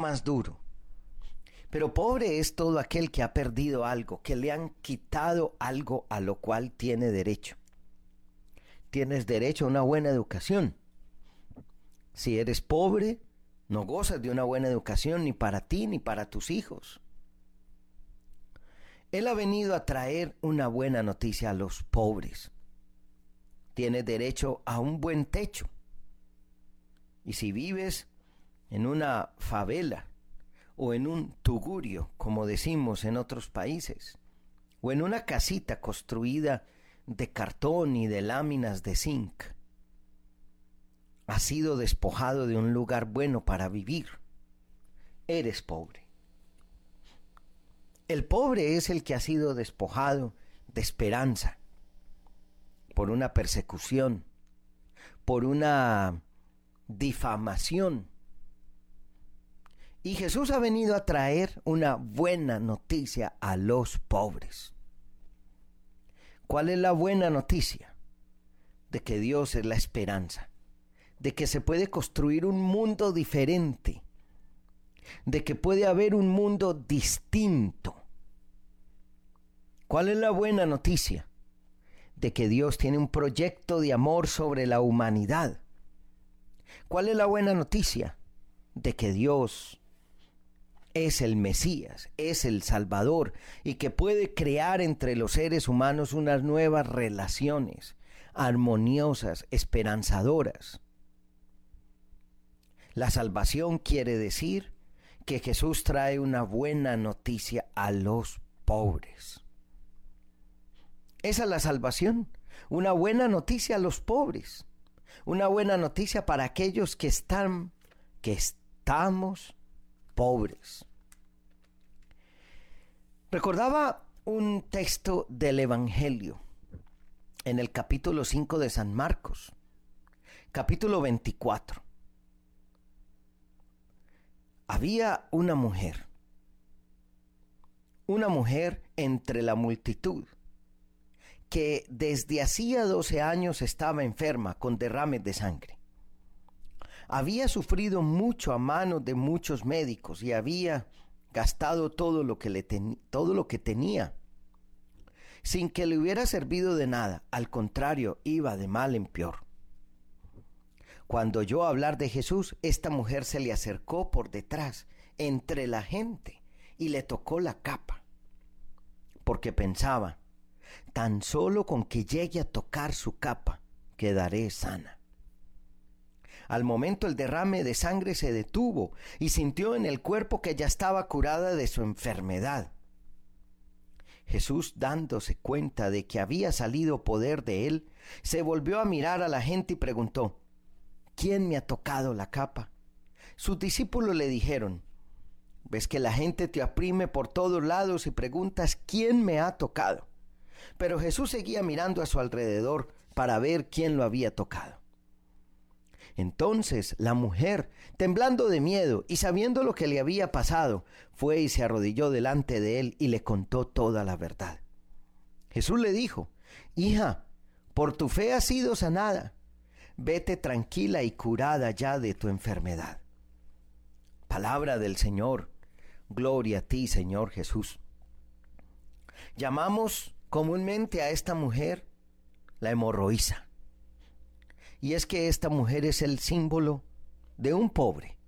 más duro. Pero pobre es todo aquel que ha perdido algo, que le han quitado algo a lo cual tiene derecho. Tienes derecho a una buena educación. Si eres pobre, no gozas de una buena educación ni para ti ni para tus hijos. Él ha venido a traer una buena noticia a los pobres. Tienes derecho a un buen techo. Y si vives en una favela o en un tugurio, como decimos en otros países, o en una casita construida de cartón y de láminas de zinc, has sido despojado de un lugar bueno para vivir. Eres pobre. El pobre es el que ha sido despojado de esperanza por una persecución, por una difamación. Y Jesús ha venido a traer una buena noticia a los pobres. ¿Cuál es la buena noticia? De que Dios es la esperanza, de que se puede construir un mundo diferente, de que puede haber un mundo distinto. ¿Cuál es la buena noticia? De que Dios tiene un proyecto de amor sobre la humanidad. ¿Cuál es la buena noticia? De que Dios es el Mesías, es el Salvador, y que puede crear entre los seres humanos unas nuevas relaciones armoniosas, esperanzadoras. La salvación quiere decir que Jesús trae una buena noticia a los pobres. Esa es la salvación, una buena noticia a los pobres, una buena noticia para aquellos que estamos pobres. Recordaba un texto del Evangelio en el capítulo 5 de San Marcos, capítulo 24. Había una mujer entre la multitud que desde hacía 12 años estaba enferma con derrames de sangre. Había sufrido mucho a manos de muchos médicos y había gastado todo lo que tenía, sin que le hubiera servido de nada. Al contrario, iba de mal en peor. Cuando oyó hablar de Jesús, esta mujer se le acercó por detrás, entre la gente, y le tocó la capa, porque pensaba: tan solo con que llegue a tocar su capa, quedaré sana. Al momento el derrame de sangre se detuvo y sintió en el cuerpo que ya estaba curada de su enfermedad. Jesús, dándose cuenta de que había salido poder de él, se volvió a mirar a la gente y preguntó: ¿quién me ha tocado la capa? Sus discípulos le dijeron: ves que la gente te oprime por todos lados y preguntas ¿quién me ha tocado? Pero Jesús seguía mirando a su alrededor para ver quién lo había tocado. Entonces la mujer, temblando de miedo y sabiendo lo que le había pasado, fue y se arrodilló delante de él y le contó toda la verdad. Jesús le dijo: hija, por tu fe has sido sanada. Vete tranquila y curada ya de tu enfermedad. Palabra del Señor. Gloria a ti, Señor Jesús. Llamamos comúnmente a esta mujer la hemorroísa. Y es que esta mujer es el símbolo de un pobre.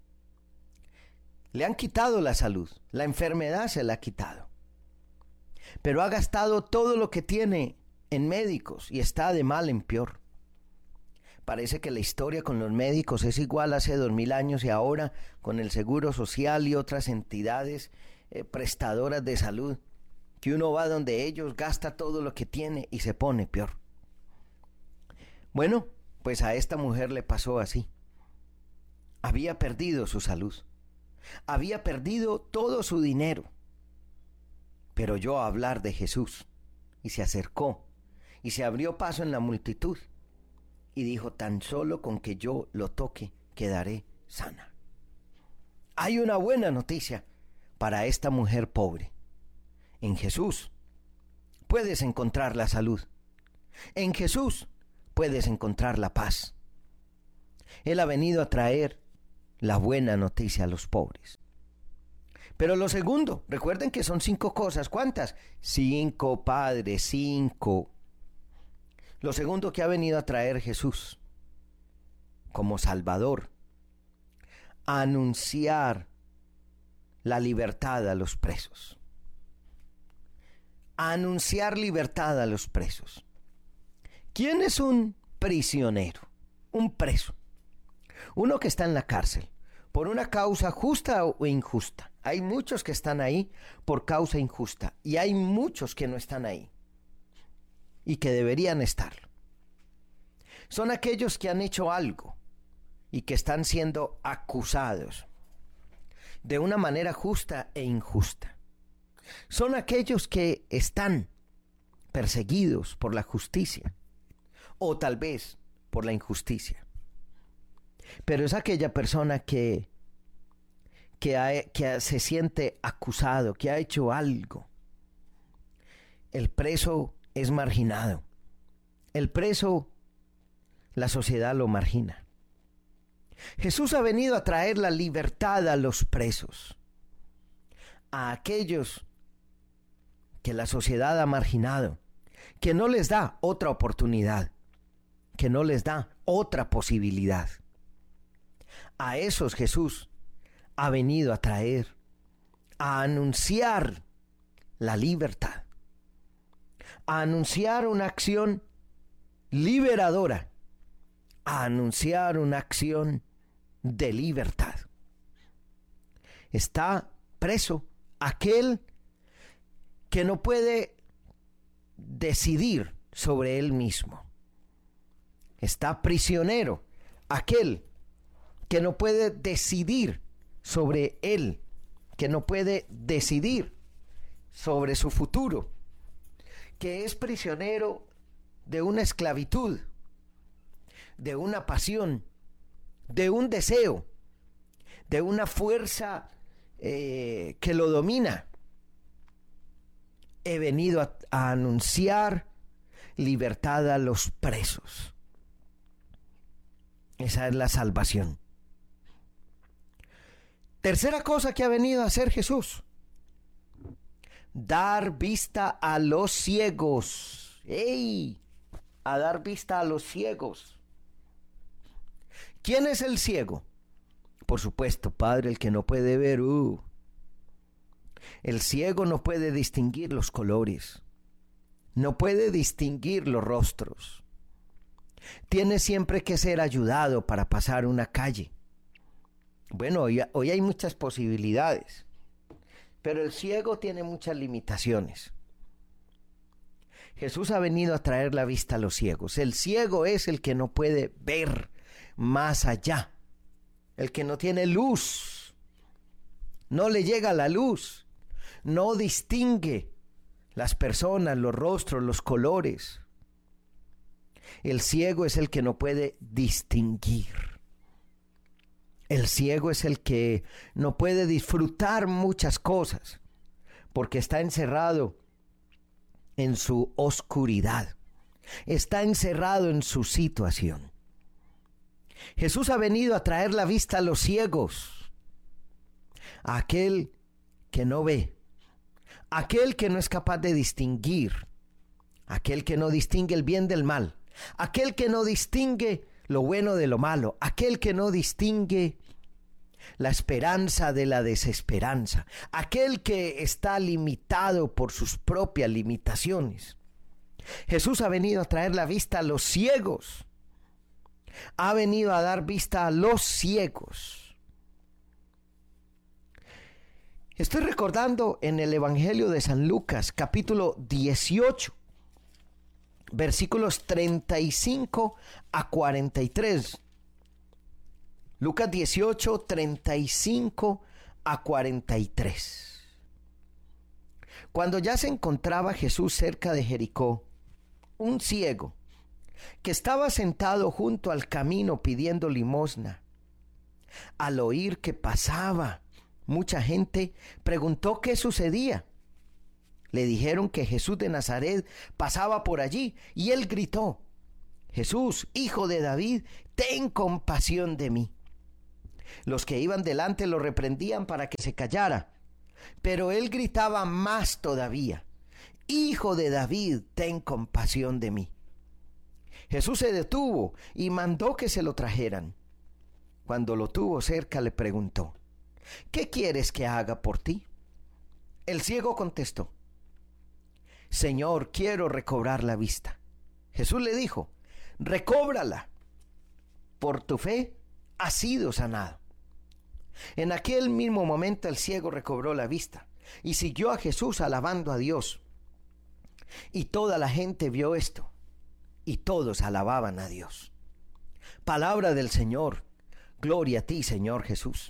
Le han quitado la salud, la enfermedad se la ha quitado. Pero ha gastado todo lo que tiene en médicos y está de mal en peor. Parece que la historia con los médicos es igual hace 2000 años y ahora con el Seguro Social y otras entidades prestadoras de salud, que uno va donde ellos, gasta todo lo que tiene y se pone peor. Bueno, pues a esta mujer le pasó así. Había perdido su salud, había perdido todo su dinero, pero oyó hablar de Jesús y se acercó y se abrió paso en la multitud y dijo: tan solo con que yo lo toque quedaré sana. Hay una buena noticia para esta mujer pobre. En Jesús puedes encontrar la salud. En Jesús puedes encontrar la paz. Él ha venido a traer la buena noticia a los pobres. Pero lo segundo, recuerden que son 5 cosas. ¿Cuántas? 5, Padre, 5. Lo segundo que ha venido a traer Jesús como Salvador, a anunciar la libertad a los presos. A anunciar libertad a los presos. ¿Quién es un prisionero? Un preso. Uno que está en la cárcel por una causa justa o injusta. Hay muchos que están ahí por causa injusta y hay muchos que no están ahí y que deberían estar. Son aquellos que han hecho algo y que están siendo acusados de una manera justa e injusta. Son aquellos que están perseguidos por la justicia o tal vez por la injusticia. Pero es aquella persona que se siente acusado, que ha hecho algo. El preso es marginado. El preso, la sociedad lo margina. Jesús ha venido a traer la libertad a los presos, a aquellos que la sociedad ha marginado, que no les da otra oportunidad, que no les da otra posibilidad. A esos Jesús ha venido a traer, a anunciar la libertad, a anunciar una acción liberadora, a anunciar una acción de libertad. Está preso aquel que no puede decidir sobre él mismo. Está prisionero aquel que no puede decidir sobre él, que no puede decidir sobre su futuro, que es prisionero de una esclavitud, de una pasión, de un deseo, de una fuerza que lo domina. He venido a anunciar libertad a los presos. Esa es la salvación. Tercera cosa que ha venido a hacer Jesús: dar vista a los ciegos. ¡Ey! A dar vista a los ciegos. ¿Quién es el ciego? Por supuesto, Padre, el que no puede ver. El ciego no puede distinguir los colores, no puede distinguir los rostros. Tiene siempre que ser ayudado para pasar una calle. Bueno, hoy hay muchas posibilidades, pero el ciego tiene muchas limitaciones. Jesús ha venido a traer la vista a los ciegos. El ciego es el que no puede ver más allá, el que no tiene luz, no le llega la luz, no distingue las personas, los rostros, los colores. El ciego es el que no puede distinguir. El ciego es el que no puede disfrutar muchas cosas porque está encerrado en su oscuridad, está encerrado en su situación. Jesús ha venido a traer la vista a los ciegos, a aquel que no ve, aquel que no es capaz de distinguir, aquel que no distingue el bien del mal, aquel que no distingue lo bueno de lo malo, aquel que no distingue la esperanza de la desesperanza, aquel que está limitado por sus propias limitaciones. Jesús ha venido a traer la vista a los ciegos, ha venido a dar vista a los ciegos. Estoy recordando en el Evangelio de San Lucas, capítulo 18, versículos 35 a 43. Lucas 18, 35 a 43. Cuando ya se encontraba Jesús cerca de Jericó, un ciego que estaba sentado junto al camino pidiendo limosna, al oír que pasaba mucha gente, preguntó qué sucedía. Le dijeron que Jesús de Nazaret pasaba por allí y él gritó: Jesús, hijo de David, ten compasión de mí. Los que iban delante lo reprendían para que se callara, pero él gritaba más todavía: Hijo de David, ten compasión de mí. Jesús se detuvo y mandó que se lo trajeran. Cuando lo tuvo cerca, le preguntó: ¿qué quieres que haga por ti? El ciego contestó: Señor, quiero recobrar la vista. Jesús le dijo: recóbrala, por tu fe has sido sanado. En aquel mismo momento el ciego recobró la vista y siguió a Jesús alabando a Dios. Y toda la gente vio esto, y todos alababan a Dios. Palabra del Señor. Gloria a ti, Señor Jesús.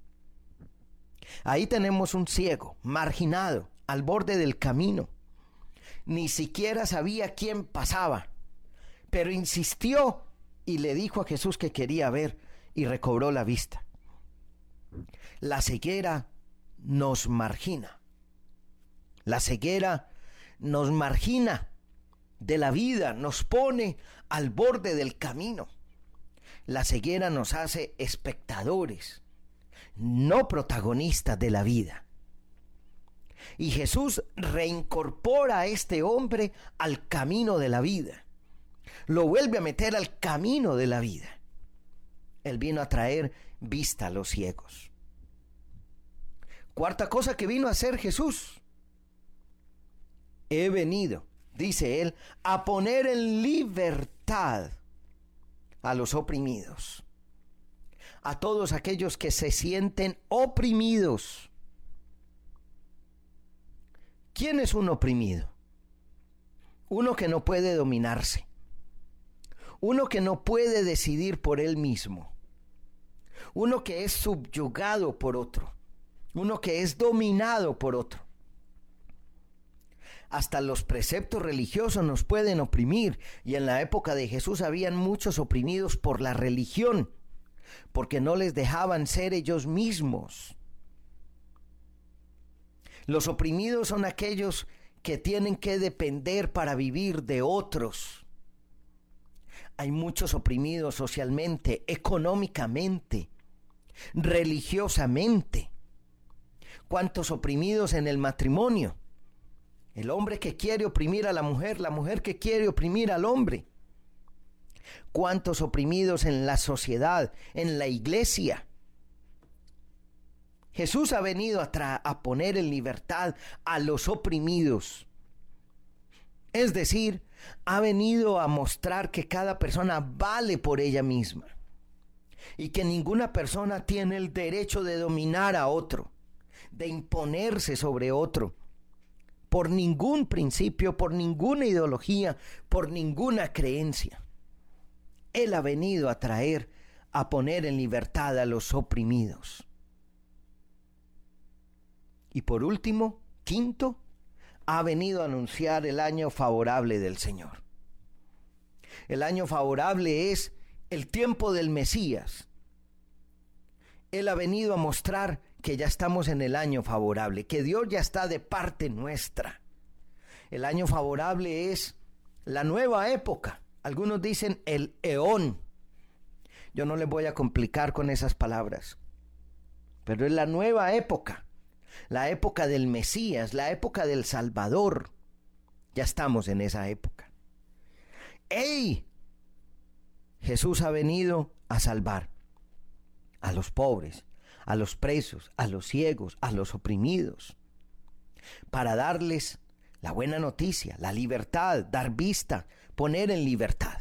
Ahí tenemos un ciego, marginado, al borde del camino. Ni siquiera sabía quién pasaba, pero insistió y le dijo a Jesús que quería ver, y recobró la vista. La ceguera nos margina. La ceguera nos margina de la vida, nos pone al borde del camino. La ceguera nos hace espectadores, no protagonistas de la vida. Y Jesús reincorpora a este hombre al camino de la vida. Lo vuelve a meter al camino de la vida. Él vino a traer vista a los ciegos. Cuarta cosa que vino a hacer Jesús: he venido, dice él, a poner en libertad a los oprimidos, a todos aquellos que se sienten oprimidos. ¿Quién es un oprimido? Uno que no puede dominarse, uno que no puede decidir por él mismo, uno que es subyugado por otro, uno que es dominado por otro. Hasta los preceptos religiosos nos pueden oprimir, y en la época de Jesús habían muchos oprimidos por la religión, porque no les dejaban ser ellos mismos. Los oprimidos son aquellos que tienen que depender para vivir de otros. Hay muchos oprimidos socialmente, económicamente, religiosamente. ¿Cuántos oprimidos en el matrimonio? El hombre que quiere oprimir a la mujer que quiere oprimir al hombre. ¿Cuántos oprimidos en la sociedad, en la iglesia? Jesús ha venido a poner en libertad a los oprimidos. Es decir, ha venido a mostrar que cada persona vale por ella misma y que ninguna persona tiene el derecho de dominar a otro, de imponerse sobre otro, por ningún principio, por ninguna ideología, por ninguna creencia. Él ha venido a traer, a poner en libertad a los oprimidos. Y por último, quinto, ha venido a anunciar el año favorable del Señor. El año favorable es el tiempo del Mesías. Él ha venido a mostrar que ya estamos en el año favorable, que Dios ya está de parte nuestra. El año favorable es la nueva época. Algunos dicen el eón. Yo no les voy a complicar con esas palabras, pero es la nueva época. La época del Mesías, la época del Salvador. Ya estamos en esa época. ¡Ey! Jesús ha venido a salvar a los pobres, a los presos, a los ciegos, a los oprimidos, para darles la buena noticia, la libertad, dar vista, poner en libertad.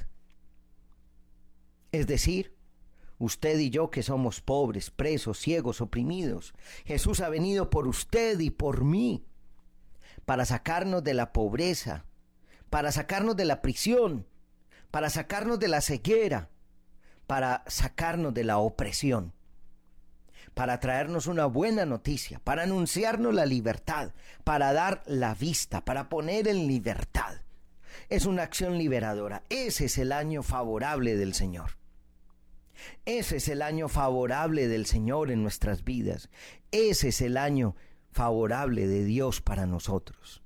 Es decir, usted y yo que somos pobres, presos, ciegos, oprimidos, Jesús ha venido por usted y por mí para sacarnos de la pobreza, para sacarnos de la prisión, para sacarnos de la ceguera, para sacarnos de la opresión, para traernos una buena noticia, para anunciarnos la libertad, para dar la vista, para poner en libertad. Es una acción liberadora. Ese es el año favorable del Señor. Ese es el año favorable del Señor en nuestras vidas. Ese es el año favorable de Dios para nosotros.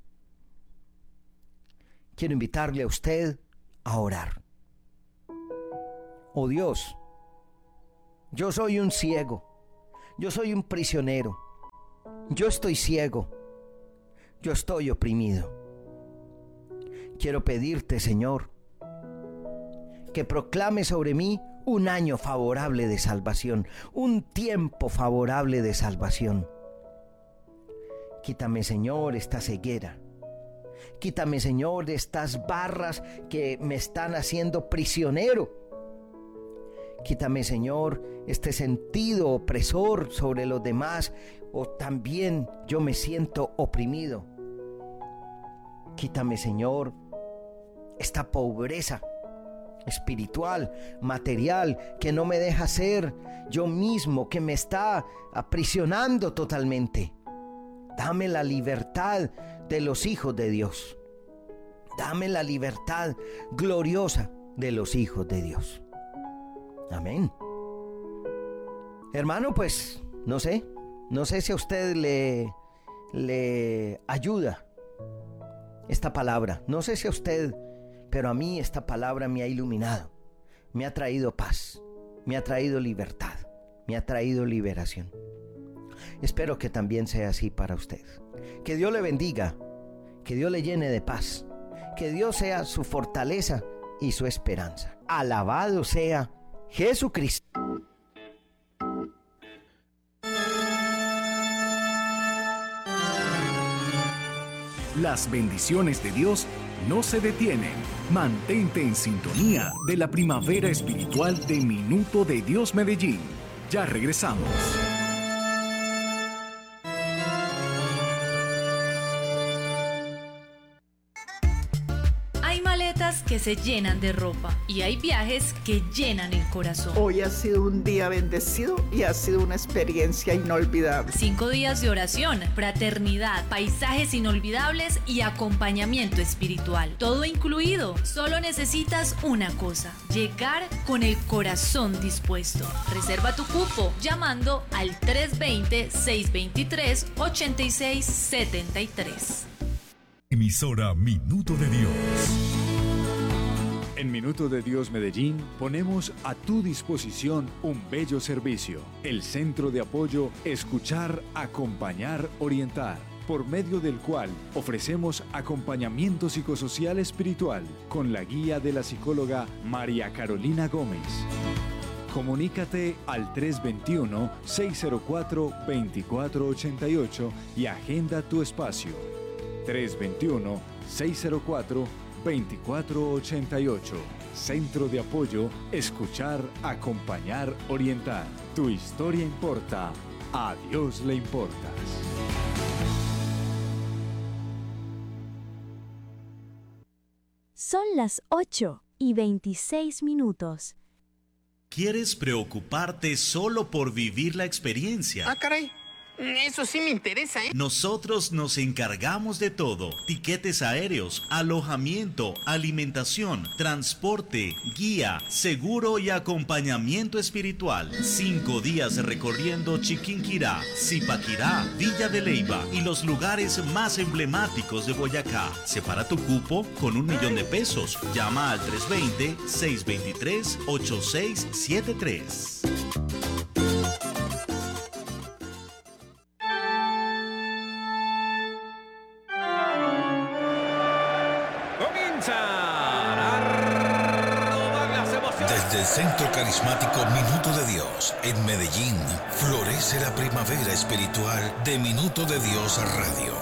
Quiero invitarle a usted a orar. Oh Dios, Yo soy un ciego. Yo soy un prisionero. Yo estoy ciego. Yo estoy oprimido. Quiero pedirte, Señor, que proclame sobre mí un año favorable de salvación, un tiempo favorable de salvación. Quítame, Señor, esta ceguera. Quítame, Señor, estas barras que me están haciendo prisionero. Quítame, Señor, este sentido opresor sobre los demás, o también yo me siento oprimido. Quítame, Señor, esta pobreza espiritual, material, que no me deja ser yo mismo, que me está aprisionando totalmente. Dame la libertad de los hijos de Dios. Dame la libertad gloriosa de los hijos de Dios. Amén. Hermano, pues, no sé si a usted le ayuda esta palabra. No sé si a usted, pero a mí esta palabra me ha iluminado, me ha traído paz, me ha traído libertad, me ha traído liberación. Espero que también sea así para usted. Que Dios le bendiga, que Dios le llene de paz, que Dios sea su fortaleza y su esperanza. Alabado sea Jesucristo. Las bendiciones de Dios no se detienen. Mantente en sintonía de la primavera espiritual de Minuto de Dios Medellín. Ya regresamos. Hay maletas que se llenan de ropa y hay viajes que llenan el corazón. Hoy ha sido un día bendecido y ha sido una experiencia inolvidable. 5 días de oración, fraternidad, paisajes inolvidables y acompañamiento espiritual. Todo incluido. Solo necesitas una cosa: llegar con el corazón dispuesto. Reserva tu cupo llamando al 320-623-8673. Emisora Minuto de Dios. En Minuto de Dios Medellín ponemos a tu disposición un bello servicio. El Centro de Apoyo Escuchar, Acompañar, Orientar, por medio del cual ofrecemos acompañamiento psicosocial espiritual con la guía de la psicóloga María Carolina Gómez. Comunícate al 321-604-2488 y agenda tu espacio. 321-604-2488. Centro de Apoyo Escuchar, Acompañar, Orientar. Tu historia importa. A Dios le importas. Son las 8:26. ¿Quieres preocuparte solo por vivir la experiencia? Ah, caray. Eso sí me interesa, ¿eh? Nosotros nos encargamos de todo: tiquetes aéreos, alojamiento, alimentación, transporte, guía, seguro y acompañamiento espiritual. 5 días recorriendo Chiquinquirá, Zipaquirá, Villa de Leyva y los lugares más emblemáticos de Boyacá. Separa tu cupo con $1.000.000. Llama al 320-623-8673. Desde el Centro Carismático Minuto de Dios en Medellín, florece la primavera espiritual de Minuto de Dios Radio.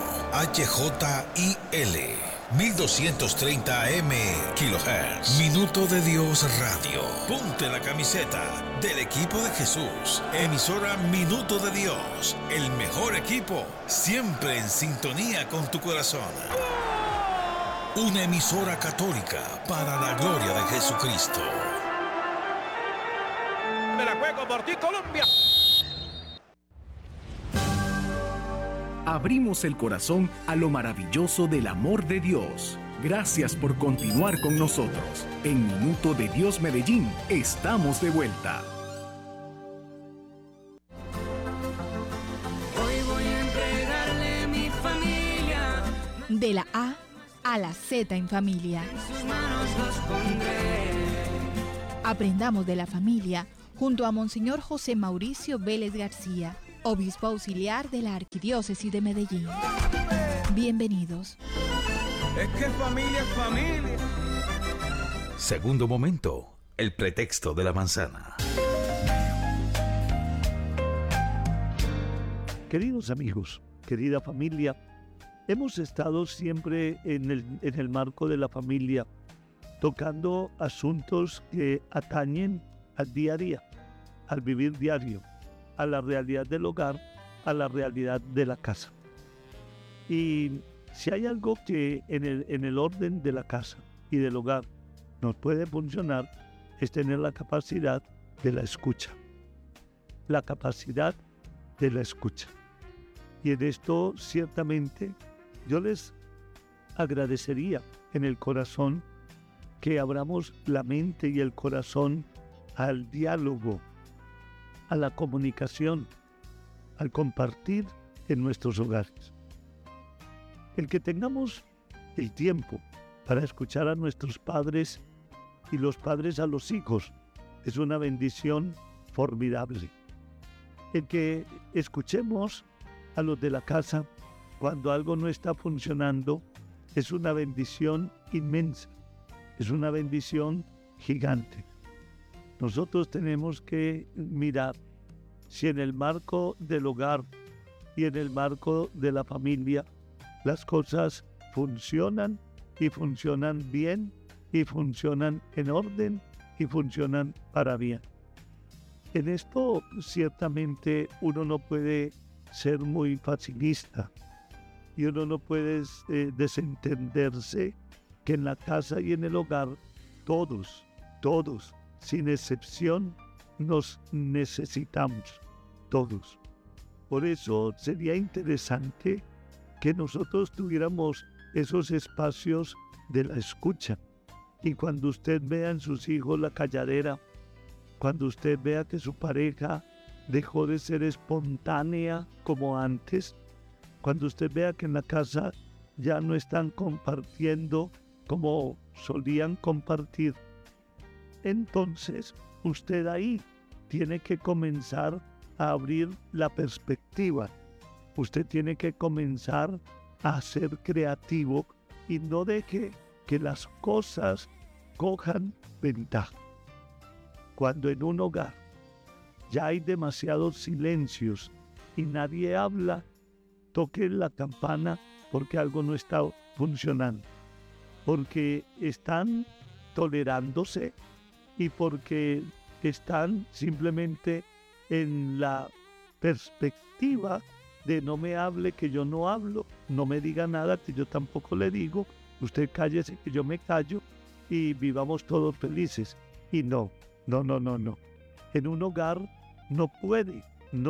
HJIL 1230 AM kHz. Minuto de Dios Radio. Ponte la camiseta del equipo de Jesús. Emisora Minuto de Dios. El mejor equipo, siempre en sintonía con tu corazón. Una emisora católica para la gloria de Jesucristo. Me la juego por ti, Colombia. Abrimos el corazón a lo maravilloso del amor de Dios. Gracias por continuar con nosotros. En Minuto de Dios Medellín, estamos de vuelta. Hoy voy a entregarle mi familia. De la A a la Z en familia. En sus manos los pondré. Aprendamos de la familia junto a Monseñor José Mauricio Vélez García, obispo auxiliar de la Arquidiócesis de Medellín. Bienvenidos. Es que familia es familia. Segundo momento, el pretexto de la manzana. Queridos amigos, querida familia, hemos estado siempre en el marco de la familia, tocando asuntos que atañen al día a día, al vivir diario, a la realidad del hogar, a la realidad de la casa. Y si hay algo que en el orden de la casa y del hogar nos puede funcionar, es tener la capacidad de la escucha. La capacidad de la escucha. Y en esto ciertamente yo les agradecería en el corazón que abramos la mente y el corazón al diálogo, a la comunicación, al compartir en nuestros hogares. El que tengamos el tiempo para escuchar a nuestros padres y los padres a los hijos es una bendición formidable. El que escuchemos a los de la casa cuando algo no está funcionando es una bendición inmensa, es una bendición gigante. Nosotros tenemos que mirar si en el marco del hogar y en el marco de la familia las cosas funcionan y funcionan bien y funcionan en orden y funcionan para bien. En esto ciertamente uno no puede ser muy facilista y uno no puede desentenderse que en la casa y en el hogar todos, sin excepción, nos necesitamos, todos. Por eso sería interesante que nosotros tuviéramos esos espacios de la escucha. Y cuando usted vea en sus hijos la calladera, cuando usted vea que su pareja dejó de ser espontánea como antes, cuando usted vea que en la casa ya no están compartiendo como solían compartir, entonces usted ahí tiene que comenzar a abrir la perspectiva. Usted tiene que comenzar a ser creativo y no deje que las cosas cojan ventaja. Cuando en un hogar ya hay demasiados silencios y nadie habla, toque la campana porque algo no está funcionando, porque están tolerándose y porque están simplemente en la perspectiva de no me hable que yo no hablo, no me diga nada que yo tampoco le digo, usted cállese que yo me callo y vivamos todos felices. Y no. En un hogar no puede,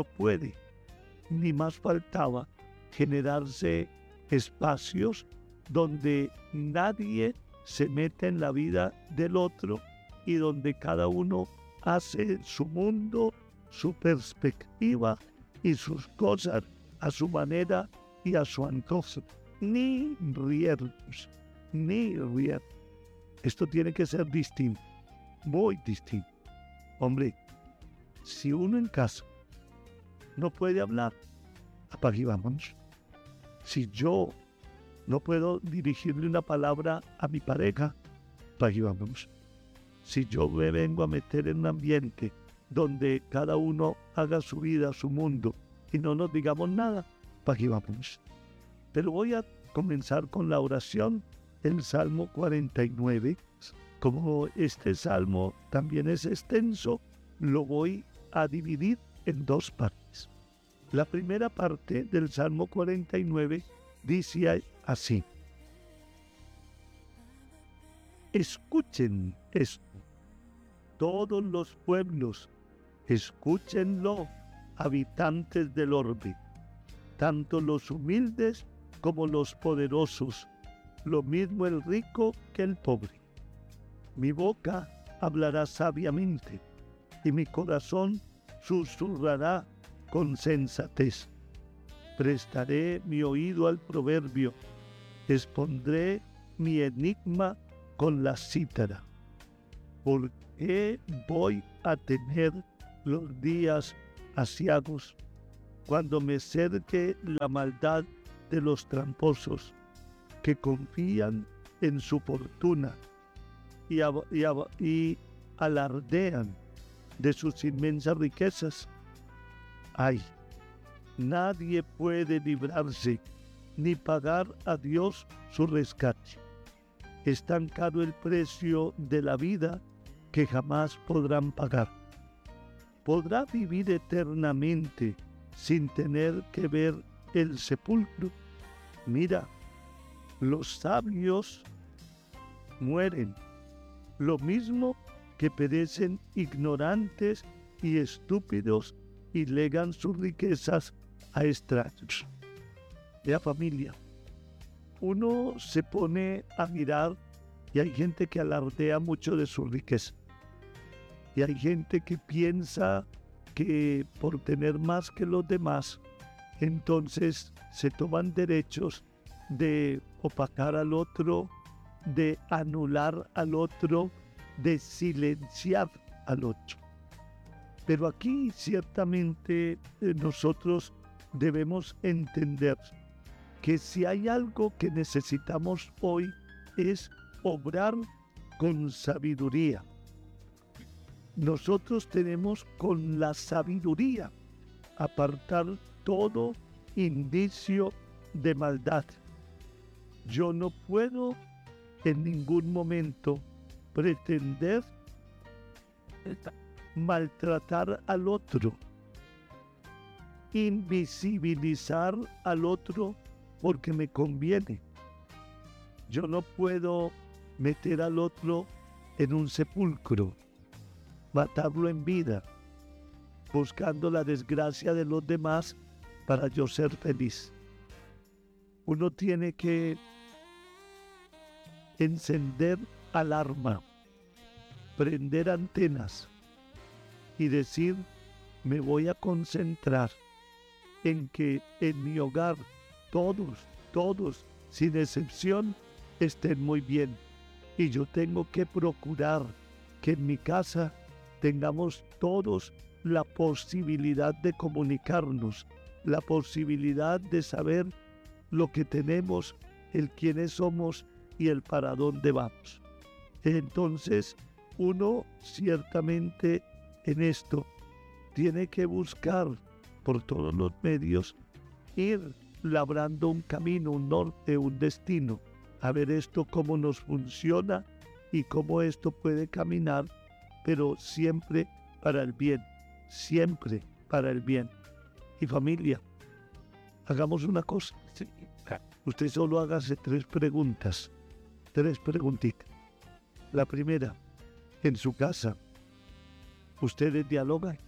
ni más faltaba generarse espacios donde nadie se mete en la vida del otro y donde cada uno hace su mundo, su perspectiva y sus cosas a su manera y a su antojo. Ni riesgos. Esto tiene que ser distinto, muy distinto. Hombre, si uno en casa no puede hablar, apague y vámonos. Si yo no puedo dirigirle una palabra a mi pareja, apague y vámonos. Si yo me vengo a meter en un ambiente donde cada uno haga su vida, su mundo, y no nos digamos nada, apague y vámonos. Pero voy a comenzar con la oración del Salmo 49. Como este salmo también es extenso, lo voy a dividir en dos partes. La primera parte del Salmo 49 dice así: escuchen esto, todos los pueblos, escúchenlo, habitantes del orbe, tanto los humildes como los poderosos, lo mismo el rico que el pobre. Mi boca hablará sabiamente y mi corazón susurrará con sensatez. Prestaré mi oído al proverbio, expondré mi enigma con la cítara. ¿Por qué voy a temer los días aciagos, cuando me cerque la maldad de los tramposos, que confían en su fortuna y alardean de sus inmensas riquezas. Ay, nadie puede librarse ni pagar a Dios su rescate. Es tan caro el precio de la vida que jamás podrán pagar. ¿Podrá vivir eternamente sin tener que ver el sepulcro? Mira, los sabios mueren, lo mismo que perecen ignorantes y estúpidos y legan sus riquezas a extraños. La familia. Uno se pone a mirar y hay gente que alardea mucho de su riqueza. Y hay gente que piensa que por tener más que los demás, entonces se toman derechos de opacar al otro, de anular al otro, de silenciar al otro. Pero aquí ciertamente nosotros debemos entender que si hay algo que necesitamos hoy es obrar con sabiduría. Nosotros tenemos con la sabiduría apartar todo indicio de maldad. Yo no puedo en ningún momento pretender maltratar al otro, invisibilizar al otro porque me conviene. Yo no puedo meter al otro en un sepulcro, matarlo en vida, buscando la desgracia de los demás para yo ser feliz. Uno tiene que encender alarma, prender antenas y decir, me voy a concentrar en que en mi hogar todos, sin excepción, estén muy bien. Y yo tengo que procurar que en mi casa tengamos todos la posibilidad de comunicarnos, la posibilidad de saber lo que tenemos, el quiénes somos y el para dónde vamos. Entonces, uno ciertamente en esto tiene que buscar por todos los medios ir labrando un camino, un norte, un destino, a ver esto cómo nos funciona y cómo esto puede caminar, pero siempre para el bien, siempre para el bien. Y familia, hagamos una cosa. Usted solo hágase 3 preguntas, 3 preguntitas. La primera, en su casa, ¿ustedes dialogan?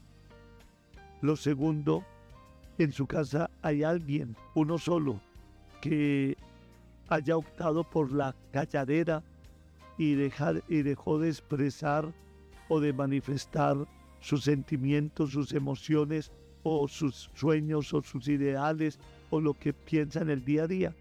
Lo segundo, en su casa hay alguien, uno solo, que haya optado por la calladera y dejó de expresar o de manifestar sus sentimientos, sus emociones o sus sueños o sus ideales o lo que piensa en el día a día.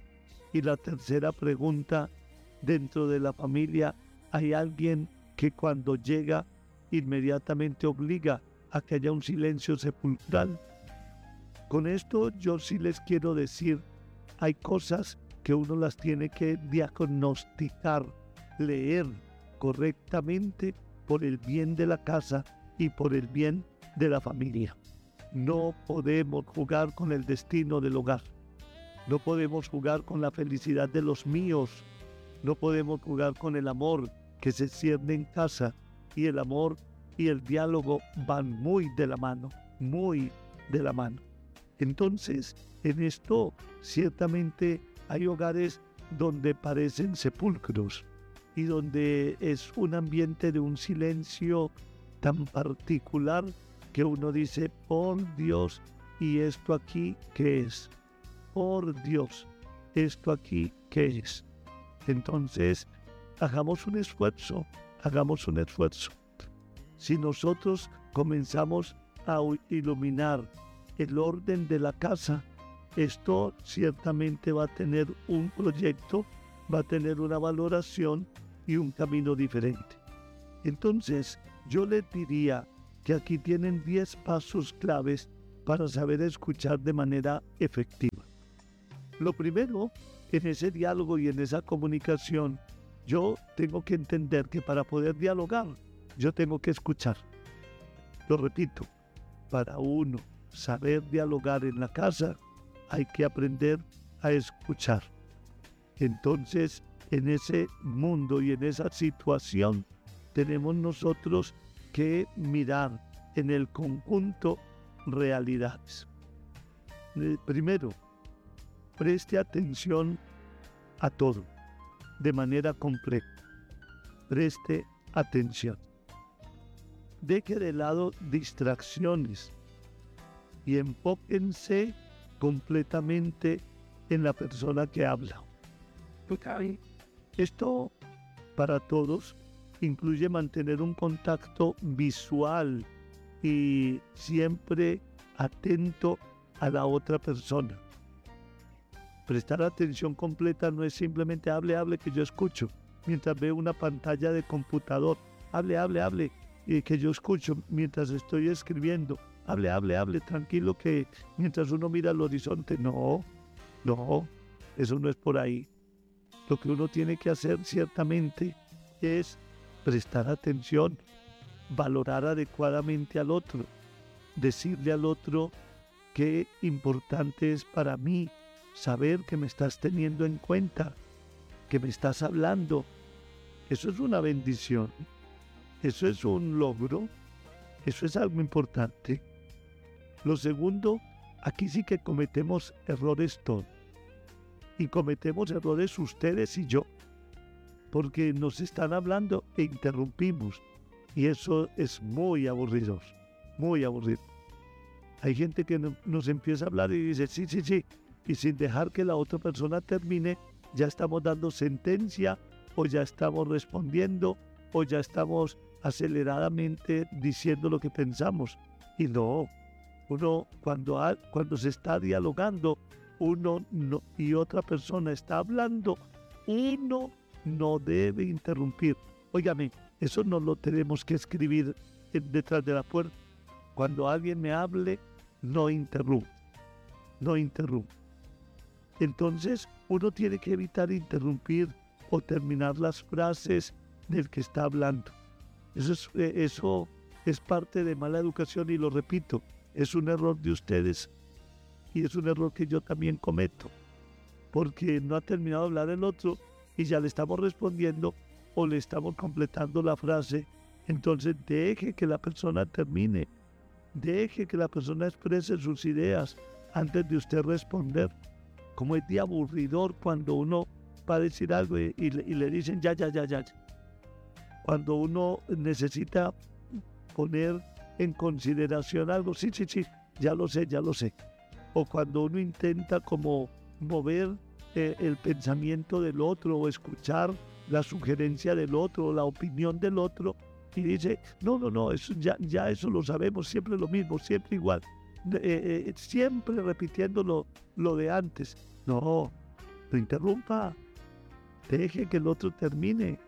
Y la tercera pregunta, dentro de la familia hay alguien que cuando llega inmediatamente obliga a que haya un silencio sepulcral. Con esto yo sí les quiero decir, hay cosas que uno las tiene que diagnosticar, leer correctamente por el bien de la casa y por el bien de la familia. No podemos jugar con el destino del hogar. No podemos jugar con la felicidad de los míos. No podemos jugar con el amor que se cierne en casa. Y el amor y el diálogo van muy de la mano, muy de la mano. Entonces, en esto ciertamente hay hogares donde parecen sepulcros y donde es un ambiente de un silencio tan particular que uno dice, por Dios, ¿y esto aquí qué es? Por Dios, ¿esto aquí qué es? Entonces, hagamos un esfuerzo. Si nosotros comenzamos a iluminar el orden de la casa, esto ciertamente va a tener un proyecto, va a tener una valoración y un camino diferente. Entonces, yo les diría que aquí tienen 10 pasos claves para saber escuchar de manera efectiva. Lo primero, en ese diálogo y en esa comunicación, yo tengo que entender que para poder dialogar, yo tengo que escuchar. Lo repito, para uno saber dialogar en la casa, hay que aprender a escuchar. Entonces, en ese mundo y en esa situación, tenemos nosotros que mirar en el conjunto realidades. Primero, preste atención a todo, de manera completa. Preste atención. Deje de lado distracciones y enfóquense completamente en la persona que habla. Esto, para todos, incluye mantener un contacto visual y siempre atento a la otra persona. Prestar atención completa no es simplemente hable que yo escucho, mientras veo una pantalla de computador. Hable, que yo escucho mientras estoy escribiendo. Hable, tranquilo, que mientras uno mira al horizonte. No, eso no es por ahí. Lo que uno tiene que hacer ciertamente es prestar atención, valorar adecuadamente al otro, decirle al otro qué importante es para mí, saber que me estás teniendo en cuenta, que me estás hablando. Eso es una bendición, eso es un logro, eso es algo importante. Lo segundo, aquí sí que cometemos errores todos. Y cometemos errores ustedes y yo, porque nos están hablando e interrumpimos. Y eso es muy aburrido, muy aburrido. Hay gente que nos empieza a hablar y dice sí, y sin dejar que la otra persona termine, ya estamos dando sentencia, o ya estamos respondiendo, o ya estamos aceleradamente diciendo lo que pensamos. Y no, uno cuando se está dialogando, uno no, y otra persona está hablando, uno no debe interrumpir. Óigame, eso no lo tenemos que escribir detrás de la puerta. Cuando alguien me hable, no interrumpa. Entonces, uno tiene que evitar interrumpir o terminar las frases del que está hablando. Eso es parte de mala educación y lo repito, es un error de ustedes. Y es un error que yo también cometo, porque no ha terminado de hablar el otro y ya le estamos respondiendo o le estamos completando la frase. Entonces deje que la persona termine, deje que la persona exprese sus ideas antes de usted responder. Como es de aburridor cuando uno va a decir algo y le dicen ya. Cuando uno necesita poner en consideración algo, sí, ya lo sé. O cuando uno intenta como mover el pensamiento del otro o escuchar la sugerencia del otro o la opinión del otro y dice, no, eso ya eso lo sabemos, siempre lo mismo, siempre igual, siempre repitiendo lo de antes. No interrumpa, deje que el otro termine.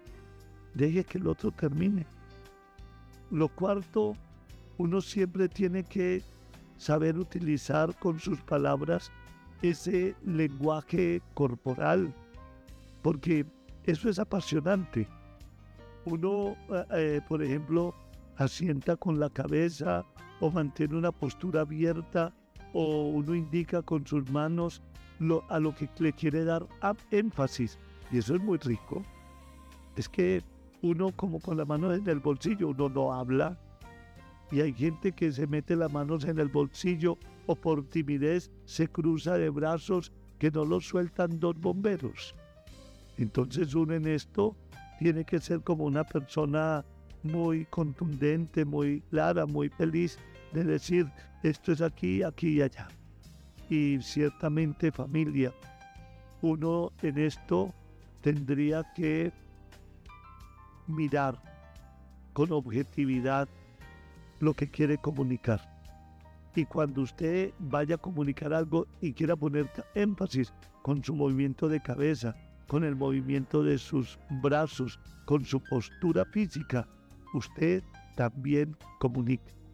Lo cuarto, uno siempre tiene que saber utilizar con sus palabras ese lenguaje corporal, porque eso es apasionante. Uno, por ejemplo, asienta con la cabeza o mantiene una postura abierta o uno indica con sus manos a lo que le quiere dar énfasis, y eso es muy rico. Es que uno como con las manos en el bolsillo, uno no habla. Y hay gente que se mete las manos en el bolsillo o por timidez se cruza de brazos que no los sueltan dos bomberos. Entonces uno en esto tiene que ser como una persona muy contundente, muy clara, muy feliz de decir esto es aquí, aquí y allá. Y ciertamente, familia, uno en esto tendría que mirar con objetividad lo que quiere comunicar. Y cuando usted vaya a comunicar algo y quiera poner énfasis con su movimiento de cabeza, con el movimiento de sus brazos, con su postura física, usted también comunique.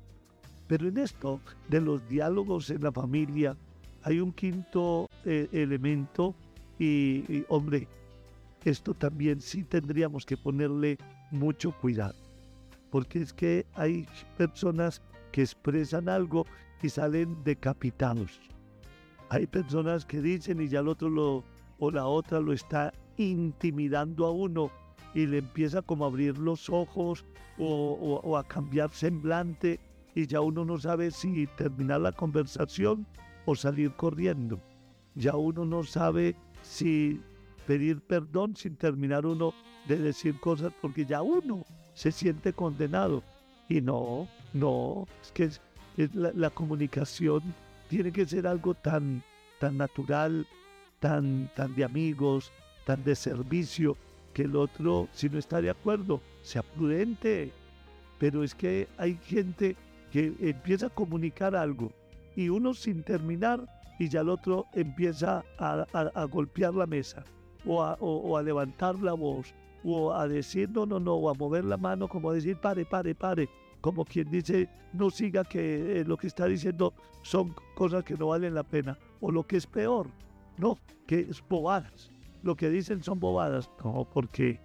Pero en esto de los diálogos en la familia hay un quinto elemento y, hombre, esto también sí tendríamos que ponerle mucho cuidado, porque es que hay personas que expresan algo y salen decapitados. Hay personas que dicen y ya el otro o la otra lo está intimidando a uno y le empieza como a abrir los ojos o a cambiar semblante y ya uno no sabe si terminar la conversación o salir corriendo. Ya uno no sabe si pedir perdón sin terminar uno de decir cosas porque ya uno se siente condenado. Y no, es que la comunicación tiene que ser algo tan natural, tan de amigos, tan de servicio, que el otro, si no está de acuerdo, sea prudente. Pero es que hay gente que empieza a comunicar algo y uno sin terminar y ya el otro empieza a golpear la mesa o a levantar la voz o a decir no, o a mover la mano como a decir pare, como quien dice no siga que lo que está diciendo son cosas que no valen la pena, o lo que es peor, no, que es bobadas, lo que dicen son bobadas. No, ¿por qué?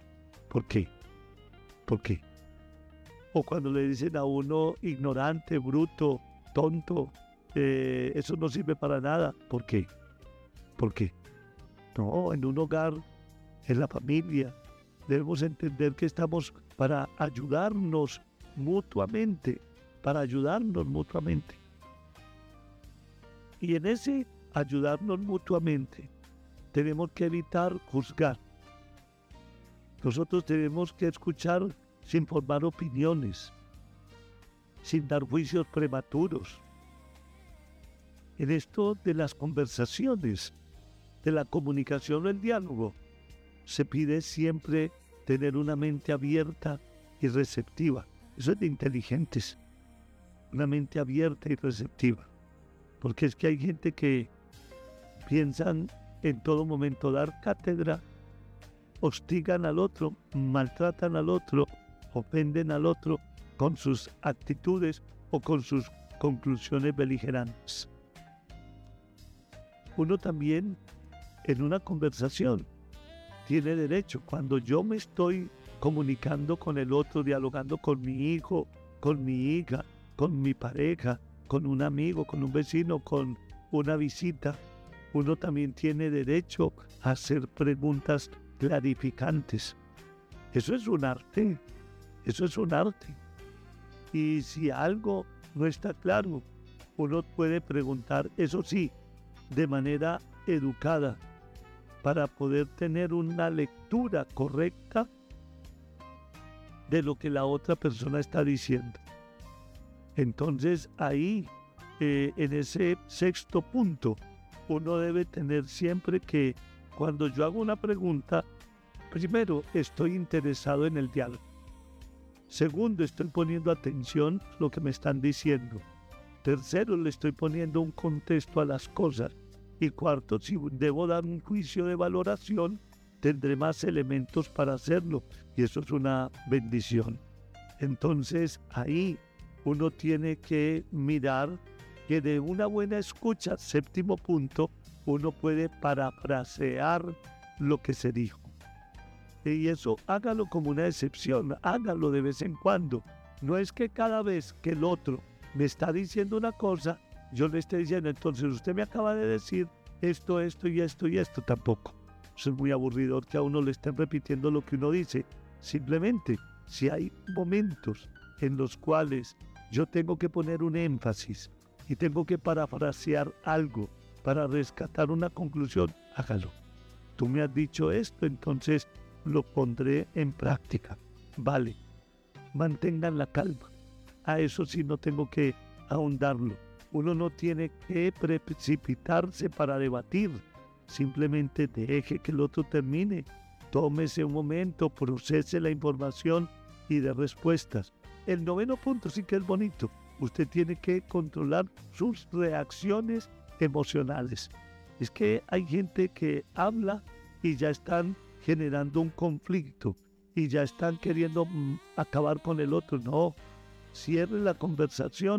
O cuando le dicen a uno ignorante, bruto, tonto, eso no sirve para nada. ¿Por qué? No, en un hogar, en la familia, debemos entender que estamos para ayudarnos mutuamente. Y en ese ayudarnos mutuamente, tenemos que evitar juzgar. Nosotros tenemos que escuchar sin formar opiniones, sin dar juicios prematuros. En esto de las conversaciones, de la comunicación o el diálogo, se pide siempre tener una mente abierta y receptiva. Eso es de inteligentes, una mente abierta y receptiva. Porque es que hay gente que piensan en todo momento dar cátedra, hostigan al otro, maltratan al otro, ofenden al otro con sus actitudes o con sus conclusiones beligerantes. Uno también en una conversación tiene derecho, cuando yo me estoy comunicando con el otro, dialogando con mi hijo, con mi hija, con mi pareja, con un amigo, con un vecino, con una visita, uno también tiene derecho a hacer preguntas clarificantes. Eso es un arte. Y si algo no está claro, uno puede preguntar, eso sí, de manera educada, para poder tener una lectura correcta de lo que la otra persona está diciendo. Entonces ahí, en ese sexto punto, uno debe tener siempre que cuando yo hago una pregunta, primero, estoy interesado en el diálogo. Segundo, estoy poniendo atención a lo que me están diciendo. Tercero, le estoy poniendo un contexto a las cosas. Y cuarto, si debo dar un juicio de valoración, tendré más elementos para hacerlo. Y eso es una bendición. Entonces, ahí uno tiene que mirar que de una buena escucha, séptimo punto, uno puede parafrasear lo que se dijo. Y eso hágalo como una excepción, hágalo de vez en cuando. No es que cada vez que el otro me está diciendo una cosa, yo le esté diciendo, entonces usted me acaba de decir esto y esto, tampoco. Eso es muy aburridor que a uno le estén repitiendo lo que uno dice. Simplemente, si hay momentos en los cuales yo tengo que poner un énfasis y tengo que parafrasear algo para rescatar una conclusión, hágalo. Tú me has dicho esto, entonces lo pondré en práctica. Vale, mantengan la calma. A eso sí no tengo que ahondarlo. Uno no tiene que precipitarse para debatir. Simplemente deje que el otro termine. Tómese un momento, procese la información y dé respuestas. El noveno punto sí que es bonito. Usted tiene que controlar sus reacciones emocionales. Es que hay gente que habla y ya están generando un conflicto y ya están queriendo acabar con el otro. No, cierre la conversación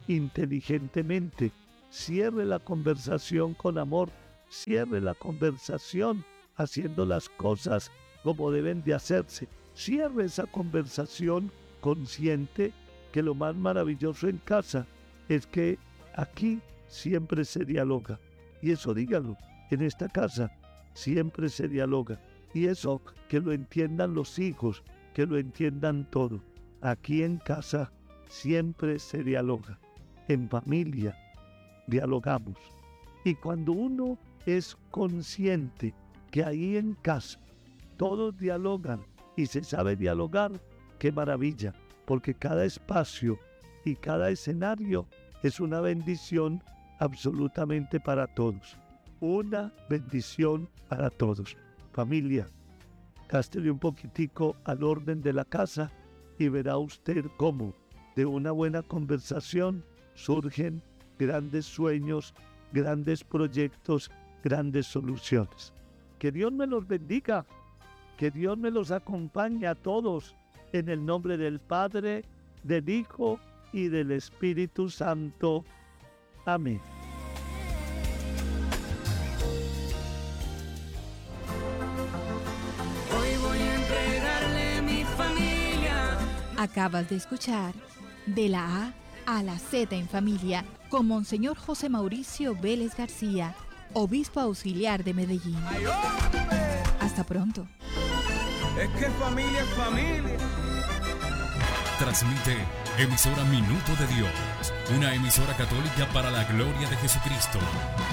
inteligentemente. Cierre la conversación con amor. Cierre la conversación haciendo las cosas como deben de hacerse. Cierre esa conversación consciente que lo más maravilloso en casa es que aquí siempre se dialoga. Y eso dígalo, en esta casa siempre se dialoga. Y eso que lo entiendan los hijos, que lo entiendan todo. Aquí en casa siempre se dialoga. En familia dialogamos. Y cuando uno es consciente que ahí en casa todos dialogan y se sabe dialogar, qué maravilla, porque cada espacio y cada escenario es una bendición absolutamente para todos. Una bendición para todos. Familia, gástele un poquitico al orden de la casa y verá usted cómo de una buena conversación surgen grandes sueños, grandes proyectos, grandes soluciones. Que Dios me los bendiga, que Dios me los acompañe a todos, en el nombre del Padre, del Hijo y del Espíritu Santo. Amén. Hoy voy a entregarle mi familia. Acabas de escuchar De la A a la Z en Familia con Monseñor José Mauricio Vélez García, obispo auxiliar de Medellín. Hasta pronto. Es que familia es familia. Transmite emisora Minuto de Dios, una emisora católica para la gloria de Jesucristo.